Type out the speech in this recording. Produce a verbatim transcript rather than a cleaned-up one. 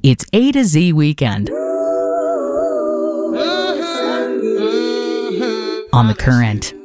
It's A to Z Weekend on The Current.